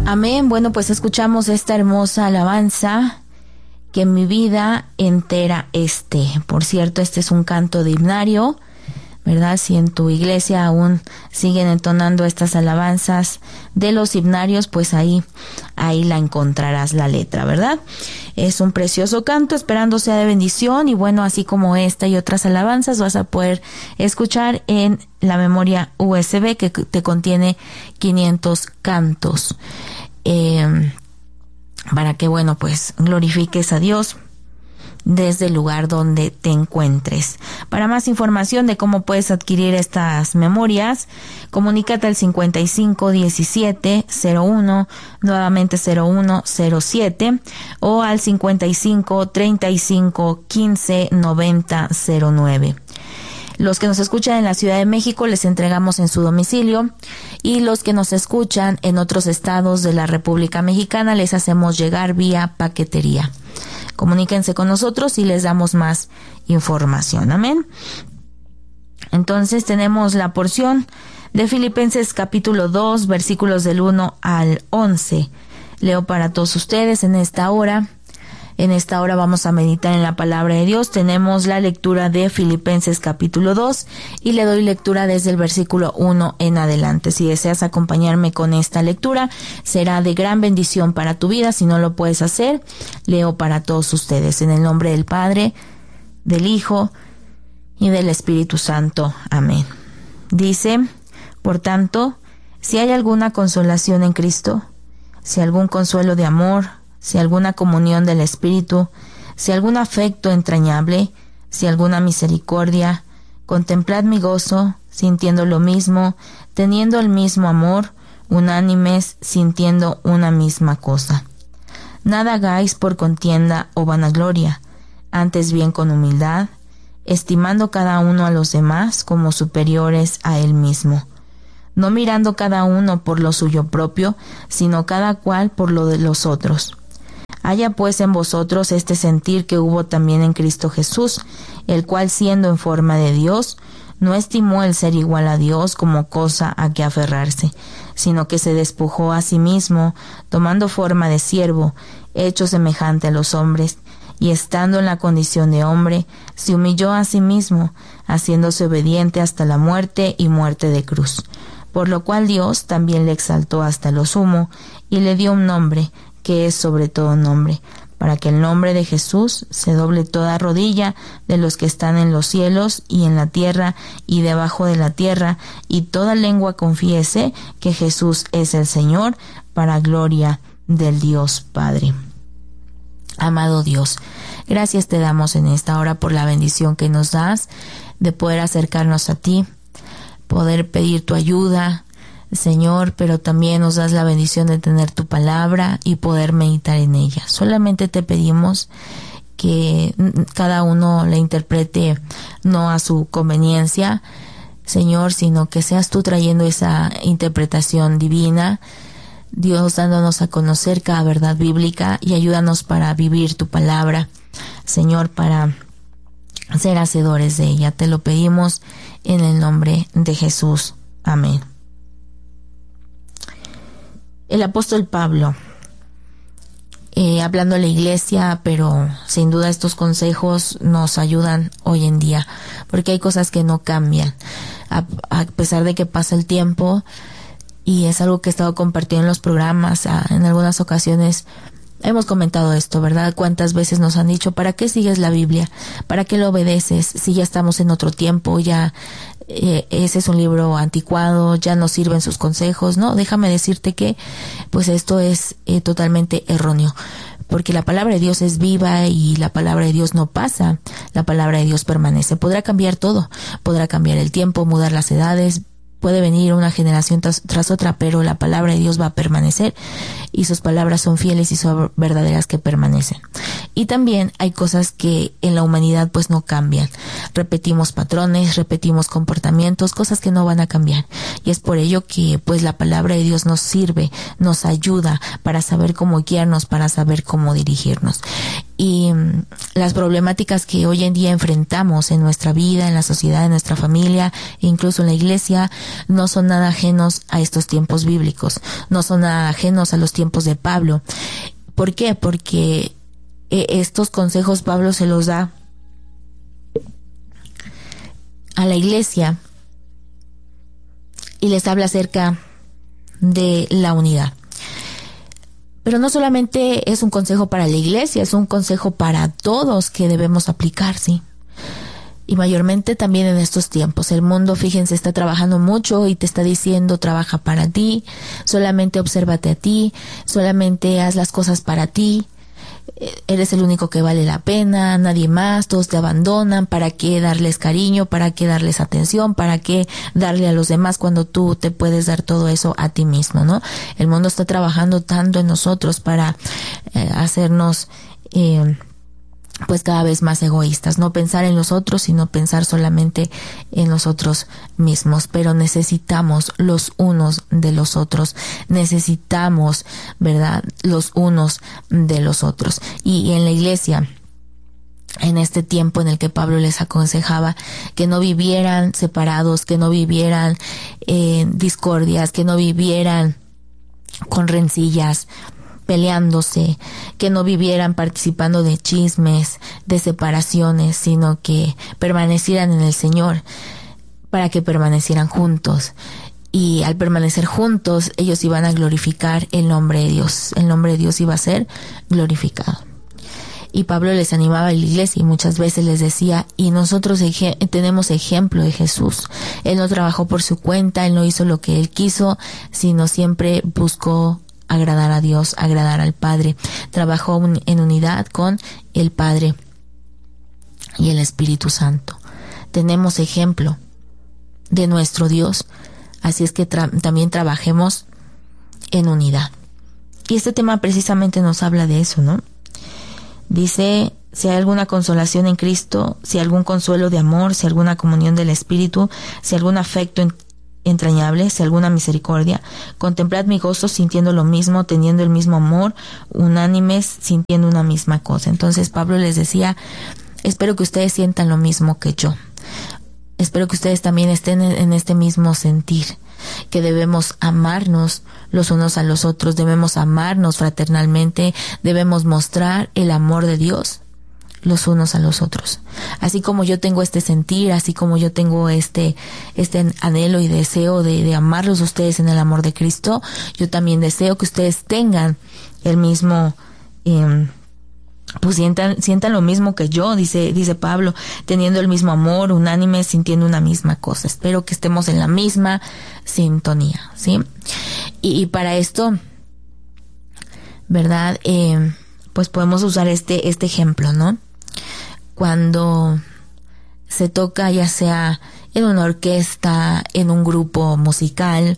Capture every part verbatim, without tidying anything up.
Amén. Bueno, pues escuchamos esta hermosa alabanza, que mi vida entera esté. Por cierto, este es un canto de himnario, ¿verdad? Si en tu iglesia aún siguen entonando estas alabanzas de los himnarios, pues ahí, ahí la encontrarás la letra, ¿verdad? Es un precioso canto, esperando sea de bendición, y bueno, así como esta y otras alabanzas vas a poder escuchar en la memoria U S B que te contiene quinientos cantos, eh, para que, bueno, pues glorifiques a Dios desde el lugar donde te encuentres. Para más información de cómo puedes adquirir estas memorias, comunícate al cincuenta y cinco diecisiete cero uno, nuevamente cero uno cero siete, o al cincuenta y cinco treinta y cinco quince noventa cero nueve. Los que nos escuchan en la Ciudad de México les entregamos en su domicilio, y los que nos escuchan en otros estados de la República Mexicana les hacemos llegar vía paquetería. Comuníquense con nosotros y les damos más información. Amén. Entonces tenemos la porción de Filipenses capítulo dos, versículos del uno al once. Leo para todos ustedes en esta hora. En esta hora vamos a meditar en la palabra de Dios. Tenemos la lectura de Filipenses capítulo dos y le doy lectura desde el versículo uno en adelante. Si deseas acompañarme con esta lectura, será de gran bendición para tu vida. Si no lo puedes hacer, leo para todos ustedes. En el nombre del Padre, del Hijo y del Espíritu Santo. Amén. Dice: por tanto, si hay alguna consolación en Cristo, si algún consuelo de amor, si alguna comunión del Espíritu, si algún afecto entrañable, si alguna misericordia, contemplad mi gozo, sintiendo lo mismo, teniendo el mismo amor, unánimes, sintiendo una misma cosa. Nada hagáis por contienda o vanagloria, antes bien con humildad, estimando cada uno a los demás como superiores a él mismo, no mirando cada uno por lo suyo propio, sino cada cual por lo de los otros. Haya pues en vosotros este sentir que hubo también en Cristo Jesús, el cual, siendo en forma de Dios, no estimó el ser igual a Dios como cosa a que aferrarse, sino que se despojó a sí mismo, tomando forma de siervo, hecho semejante a los hombres, y estando en la condición de hombre, se humilló a sí mismo, haciéndose obediente hasta la muerte y muerte de cruz. Por lo cual Dios también le exaltó hasta lo sumo, y le dio un nombre que es sobre todo nombre, para que el nombre de Jesús se doble toda rodilla de los que están en los cielos y en la tierra y debajo de la tierra, y toda lengua confiese que Jesús es el Señor, para gloria del Dios Padre. Amado Dios, gracias te damos en esta hora por la bendición que nos das de poder acercarnos a ti, poder pedir tu ayuda, Señor, pero también nos das la bendición de tener tu palabra y poder meditar en ella. Solamente te pedimos que cada uno la interprete no a su conveniencia, Señor, sino que seas tú trayendo esa interpretación divina, Dios, dándonos a conocer cada verdad bíblica, y ayúdanos para vivir tu palabra, Señor, para ser hacedores de ella. Te lo pedimos en el nombre de Jesús. Amén. El apóstol Pablo, eh, hablando a la iglesia, pero sin duda estos consejos nos ayudan hoy en día, porque hay cosas que no cambian, a, a pesar de que pasa el tiempo, y es algo que he estado compartiendo en los programas. A, en algunas ocasiones hemos comentado esto, ¿verdad? ¿Cuántas veces nos han dicho, ¿para qué sigues la Biblia? ¿Para qué lo obedeces? Si ya estamos en otro tiempo, ya eh, ese es un libro anticuado, ya no sirven sus consejos. No, déjame decirte que pues esto es eh, totalmente erróneo, porque la palabra de Dios es viva y la palabra de Dios no pasa, la palabra de Dios permanece. Podrá cambiar todo, podrá cambiar el tiempo, mudar las edades, puede venir una generación tras, tras otra, pero la palabra de Dios va a permanecer, y sus palabras son fieles y son verdaderas, que permanecen. Y también hay cosas que en la humanidad pues no cambian. Repetimos patrones, repetimos comportamientos, cosas que no van a cambiar. Y es por ello que pues la palabra de Dios nos sirve, nos ayuda para saber cómo guiarnos, para saber cómo dirigirnos. y mm, las problemáticas que hoy en día enfrentamos en nuestra vida, en la sociedad, en nuestra familia, e incluso en la iglesia, no son nada ajenos a estos tiempos bíblicos, no son nada ajenos a los tiempos de Pablo. ¿Por qué? Porque eh, estos consejos Pablo se los da a la iglesia y les habla acerca de la unidad. Pero no solamente es un consejo para la iglesia, es un consejo para todos que debemos aplicar, ¿sí? Y mayormente también en estos tiempos. El mundo, fíjense, está trabajando mucho y te está diciendo, trabaja para ti, solamente obsérvate a ti, solamente haz las cosas para ti. Eres el único que vale la pena, nadie más, todos te abandonan, ¿para qué darles cariño? ¿Para qué darles atención? ¿Para qué darle a los demás cuando tú te puedes dar todo eso a ti mismo, ¿no? El mundo está trabajando tanto en nosotros para eh, hacernos eh, pues cada vez más egoístas, no pensar en los otros, sino pensar solamente en nosotros mismos. Pero necesitamos los unos de los otros, necesitamos, ¿verdad?, los unos de los otros. Y, y en la iglesia, en este tiempo en el que Pablo les aconsejaba que no vivieran separados, que no vivieran en discordias, que no vivieran con rencillas, peleándose, que no vivieran participando de chismes, de separaciones, sino que permanecieran en el Señor, para que permanecieran juntos. Y al permanecer juntos, ellos iban a glorificar el nombre de Dios. El nombre de Dios iba a ser glorificado. Y Pablo les animaba a la iglesia y muchas veces les decía, y nosotros ej- tenemos ejemplo de Jesús. Él no trabajó por su cuenta, él no hizo lo que él quiso, sino siempre buscó agradar a Dios, agradar al Padre. Trabajó un, en unidad con el Padre y el Espíritu Santo. Tenemos ejemplo de nuestro Dios, así es que tra- también trabajemos en unidad. Y este tema precisamente nos habla de eso, ¿no? Dice, si hay alguna consolación en Cristo, si hay algún consuelo de amor, si hay alguna comunión del Espíritu, si hay algún afecto en entrañable, si alguna misericordia, contemplad mi gozo sintiendo lo mismo, teniendo el mismo amor, unánimes, sintiendo una misma cosa. Entonces Pablo les decía, espero que ustedes sientan lo mismo que yo. Espero que ustedes también estén en este mismo sentir, que debemos amarnos los unos a los otros, debemos amarnos fraternalmente, debemos mostrar el amor de Dios los unos a los otros. Así como yo tengo este sentir, así como yo tengo este este anhelo y deseo de, de amarlos a ustedes en el amor de Cristo, yo también deseo que ustedes tengan el mismo, eh, pues sientan, sientan lo mismo que yo, dice, dice Pablo, teniendo el mismo amor, unánime, sintiendo una misma cosa. Espero que estemos en la misma sintonía, ¿sí? Y, y para esto, ¿verdad? Eh, pues podemos usar este, este ejemplo, ¿no? Cuando se toca ya sea en una orquesta, en un grupo musical,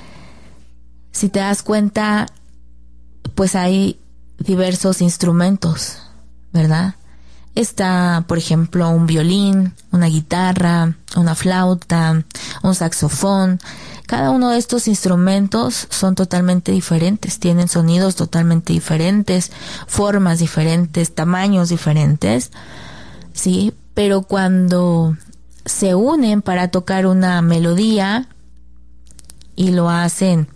si te das cuenta, pues hay diversos instrumentos, ¿verdad? Está, por ejemplo, un violín, una guitarra, una flauta, un saxofón. Cada uno de estos instrumentos son totalmente diferentes, tienen sonidos totalmente diferentes, formas diferentes, tamaños diferentes, ¿sí? Pero cuando se unen para tocar una melodía y lo hacen,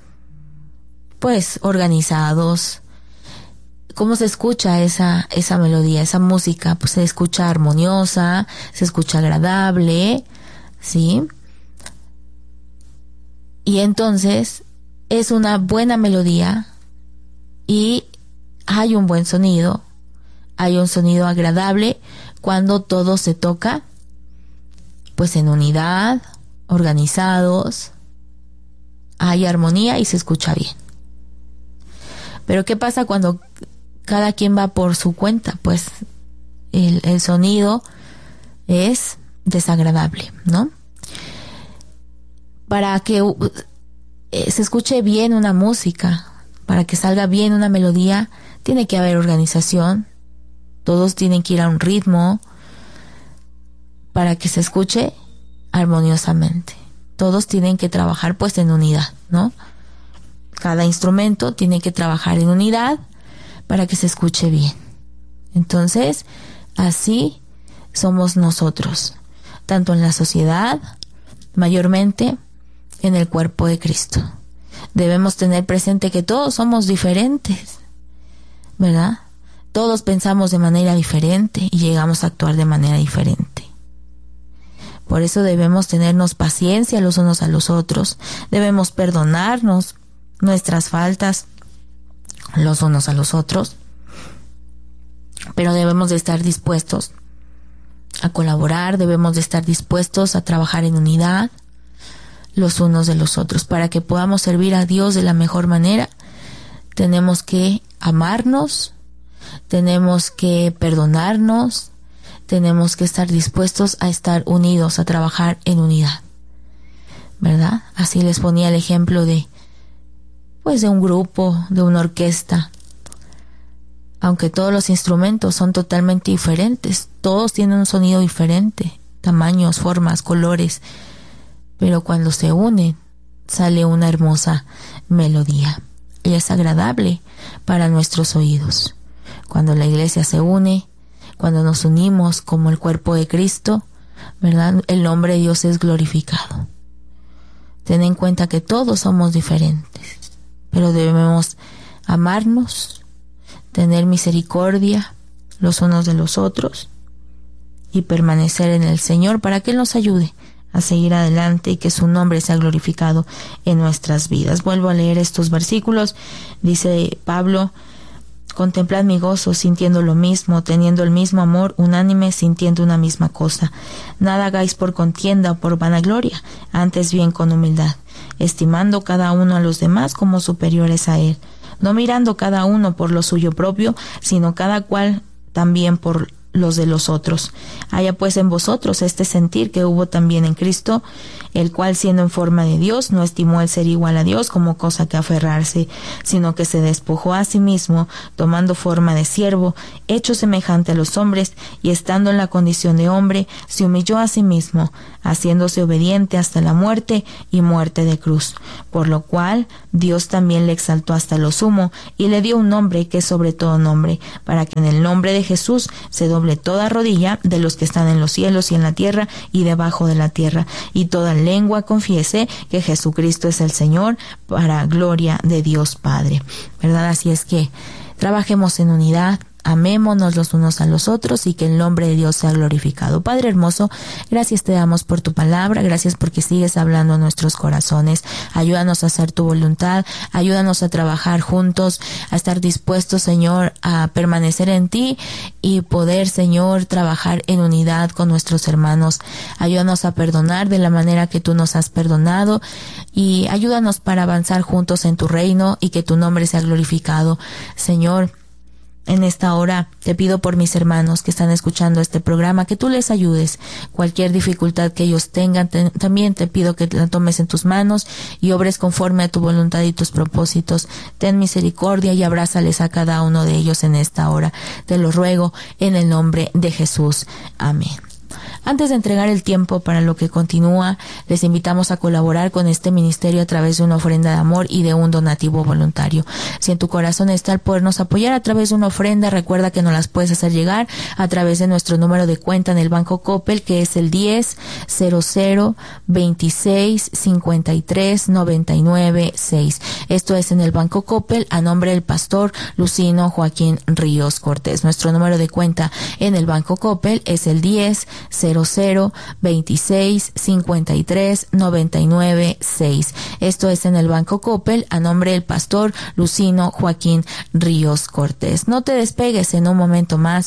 pues, organizados, ¿cómo se escucha esa, esa melodía, esa música? Pues se escucha armoniosa, se escucha agradable, ¿sí? Y entonces es una buena melodía y hay un buen sonido, hay un sonido agradable cuando todo se toca, pues en unidad, organizados, hay armonía y se escucha bien. Pero ¿qué pasa cuando cada quien va por su cuenta? Pues el, el sonido es desagradable, ¿no? Para que uh, se escuche bien una música, para que salga bien una melodía, tiene que haber organización, todos tienen que ir a un ritmo para que se escuche armoniosamente. Todos tienen que trabajar pues en unidad, ¿no? Cada instrumento tiene que trabajar en unidad para que se escuche bien. Entonces, así somos nosotros, tanto en la sociedad, mayormente en el cuerpo de Cristo. Debemos tener presente que todos somos diferentes, ¿verdad? Todos pensamos de manera diferente y llegamos a actuar de manera diferente. Por eso debemos tenernos paciencia los unos a los otros. Debemos perdonarnos nuestras faltas los unos a los otros. Pero debemos de estar dispuestos a colaborar, debemos de estar dispuestos a trabajar en unidad los unos de los otros. Para que podamos servir a Dios de la mejor manera, tenemos que amarnos, tenemos que perdonarnos, tenemos que estar dispuestos a estar unidos, a trabajar en unidad, ¿verdad? Así les ponía el ejemplo de, pues, de un grupo, de una orquesta. Aunque todos los instrumentos son totalmente diferentes, todos tienen un sonido diferente, tamaños, formas, colores, pero cuando se unen sale una hermosa melodía y es agradable para nuestros oídos. Cuando la iglesia se une, cuando nos unimos como el cuerpo de Cristo, ¿verdad? El nombre de Dios es glorificado. Ten en cuenta que todos somos diferentes, pero debemos amarnos, tener misericordia los unos de los otros y permanecer en el Señor para que Él nos ayude a seguir adelante y que su nombre sea glorificado en nuestras vidas. Vuelvo a leer estos versículos. Dice Pablo: contemplad mi gozo, sintiendo lo mismo, teniendo el mismo amor, unánime, sintiendo una misma cosa. Nada hagáis por contienda o por vanagloria, antes bien con humildad, estimando cada uno a los demás como superiores a él, no mirando cada uno por lo suyo propio, sino cada cual también por los de los otros. Haya pues en vosotros este sentir que hubo también en Cristo, el cual, siendo en forma de Dios, no estimó el ser igual a Dios como cosa que aferrarse, sino que se despojó a sí mismo, tomando forma de siervo, hecho semejante a los hombres, y estando en la condición de hombre, se humilló a sí mismo, haciéndose obediente hasta la muerte y muerte de cruz, por lo cual Dios también le exaltó hasta lo sumo y le dio un nombre que es sobre todo nombre, para que en el nombre de Jesús se doble toda rodilla de los que están en los cielos y en la tierra y debajo de la tierra, y toda lengua confiese que Jesucristo es el Señor, para gloria de Dios Padre, ¿verdad? Así es que trabajemos en unidad, amémonos los unos a los otros y que el nombre de Dios sea glorificado. Padre hermoso, gracias te damos por tu palabra, gracias porque sigues hablando a nuestros corazones. Ayúdanos a hacer tu voluntad, ayúdanos a trabajar juntos, a estar dispuestos, Señor, a permanecer en ti y poder, Señor, trabajar en unidad con nuestros hermanos. Ayúdanos a perdonar de la manera que tú nos has perdonado y ayúdanos para avanzar juntos en tu reino y que tu nombre sea glorificado. Señor, en esta hora te pido por mis hermanos que están escuchando este programa, que tú les ayudes. Cualquier dificultad que ellos tengan, te, también te pido que la tomes en tus manos y obres conforme a tu voluntad y tus propósitos. Ten misericordia y abrázales a cada uno de ellos en esta hora. Te lo ruego en el nombre de Jesús. Amén. Antes de entregar el tiempo para lo que continúa, les invitamos a colaborar con este ministerio a través de una ofrenda de amor y de un donativo voluntario. Si en tu corazón está el podernos apoyar a través de una ofrenda, recuerda que nos las puedes hacer llegar a través de nuestro número de cuenta en el Banco Coppel, que es el diez cero cero veintiséis cincuenta y tres noventa y nueve seis. Esto es en el Banco Coppel a nombre del pastor Lucino Joaquín Ríos Cortés. Nuestro número de cuenta en el Banco Coppel es el diez cero cero veintiséis cincuenta y tres noventa y nueve seis. Esto es en el Banco Coppel a nombre del pastor Lucino Joaquín Ríos Cortés. No te despegues, en un momento más